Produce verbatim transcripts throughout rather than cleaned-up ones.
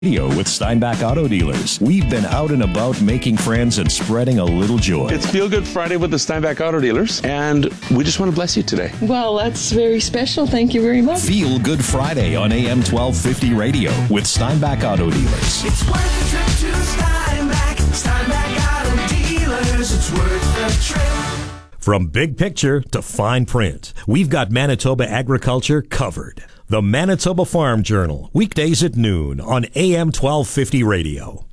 With Steinbach Auto Dealers. We've been out and about making friends and spreading a little joy. It's Feel Good Friday with the Steinbach Auto Dealers, and we just want to bless you today. Well, that's very special. Thank you very much. Feel Good Friday on A M twelve fifty Radio with Steinbach Auto Dealers. It's worth the trip to Steinbach. Steinbach Auto Dealers. It's worth the trip. From big picture to fine print, we've got Manitoba agriculture covered. The Manitoba Farm Journal, weekdays at noon on A M twelve fifty Radio.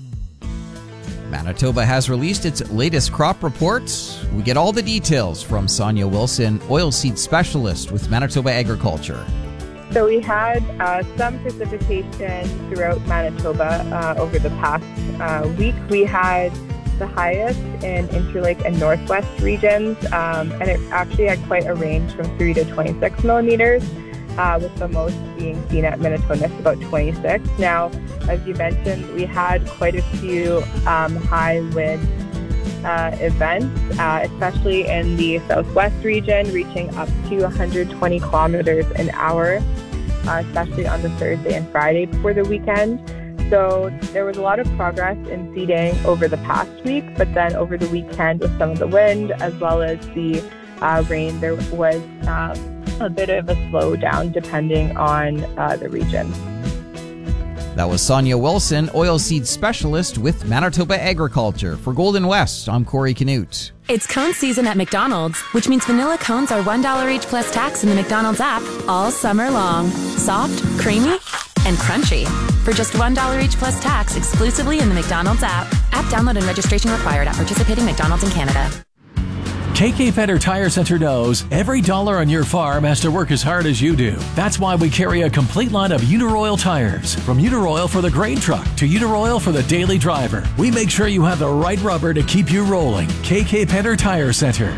Manitoba has released its latest crop reports. We get all the details from Sonia Wilson, oilseed specialist with Manitoba Agriculture. So we had uh, some precipitation throughout Manitoba uh, over the past uh, week. We had the highest in Interlake and Northwest regions, um, and it actually had quite a range from three to twenty-six millimeters. Uh, with the most being seen at Minnetonka, about twenty-six. Now, as you mentioned, we had quite a few um, high wind uh, events, uh, especially in the southwest region, reaching up to one hundred twenty kilometers an hour, uh, especially on the Thursday and Friday before the weekend. So there was a lot of progress in seeding over the past week, but then over the weekend with some of the wind as well as the uh, rain, there was uh, a bit of a slowdown depending on uh, the region. That was Sonia Wilson, oilseed specialist with Manitoba Agriculture. For Golden West, I'm Corey Canute. It's cone season at McDonald's, which means vanilla cones are one dollar each plus tax in the McDonald's app all summer long. Soft, creamy, and crunchy. For just one dollar each plus tax exclusively in the McDonald's app. App download and registration required at participating McDonald's in Canada. K K Feder Tire Center knows every dollar on your farm has to work as hard as you do. That's why we carry a complete line of Uniroyal tires. From Uniroyal for the grain truck to Uniroyal for the daily driver. We make sure you have the right rubber to keep you rolling. K K Feder Tire Center.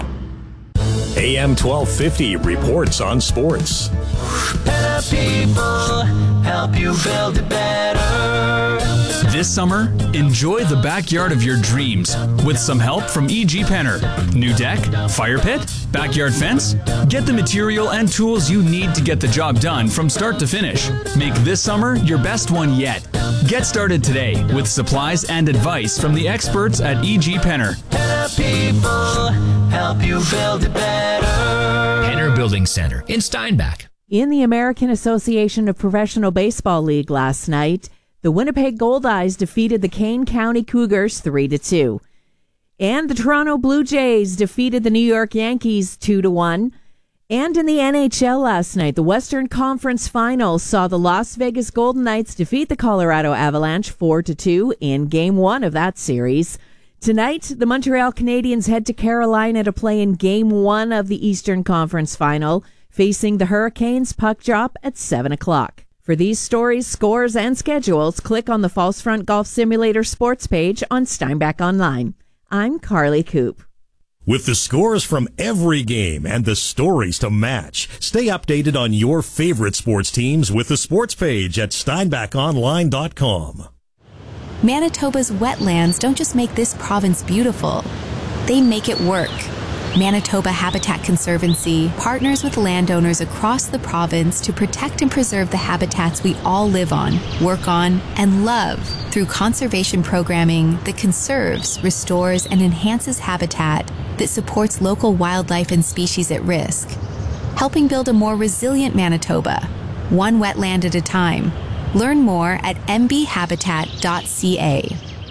A M twelve fifty reports on sports. Better people help you build it better. This summer, enjoy the backyard of your dreams with some help from E G Penner. New deck, fire pit, backyard fence? Get the material and tools you need to get the job done from start to finish. Make this summer your best one yet. Get started today with supplies and advice from the experts at E G Penner. Better people help you build it better. Penner Building Center in Steinbach. In the American Association of Professional Baseball League last night, the Winnipeg Goldeyes defeated the Kane County Cougars three to two. And the Toronto Blue Jays defeated the New York Yankees two to one. And in the N H L last night, the Western Conference Finals saw the Las Vegas Golden Knights defeat the Colorado Avalanche four to two in Game one of that series. Tonight, the Montreal Canadiens head to Carolina to play in Game one of the Eastern Conference Final, facing the Hurricanes. Puck drop at seven o'clock. For these stories, scores, and schedules, click on the False Front Golf Simulator sports page on Steinbach Online. I'm Carly Coop. With the scores from every game and the stories to match, stay updated on your favorite sports teams with the sports page at steinbach online dot com. Manitoba's wetlands don't just make this province beautiful, they make it work. Manitoba Habitat Conservancy partners with landowners across the province to protect and preserve the habitats we all live on, work on, and love through conservation programming that conserves, restores, and enhances habitat that supports local wildlife and species at risk, helping build a more resilient Manitoba, one wetland at a time. Learn more at m b habitat dot c a.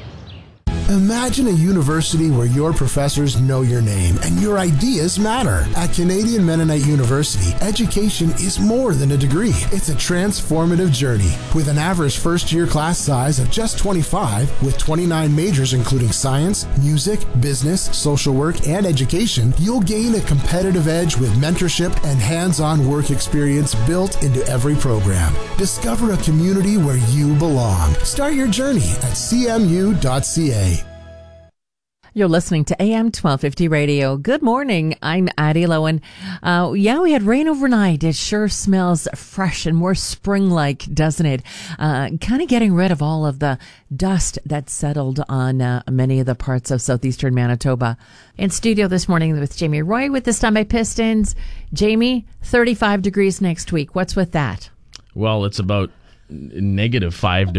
Imagine a university where your professors know your name and your ideas matter. At Canadian Mennonite University, education is more than a degree. It's a transformative journey. With an average first-year class size of just twenty-five, with twenty-nine majors including science, music, business, social work, and education, you'll gain a competitive edge with mentorship and hands-on work experience built into every program. Discover a community where you belong. Start your journey at c m u dot c a. You're listening to A M twelve fifty Radio. Good morning. I'm Addie Lowen. Uh, yeah, we had rain overnight. It sure smells fresh and more spring-like, doesn't it? Uh, kind of getting rid of all of the dust that settled on uh, many of the parts of southeastern Manitoba. In studio this morning with Jamie Roy with the Steinbach Pistons. Jamie, thirty-five degrees next week. What's with that? Well, it's about negative five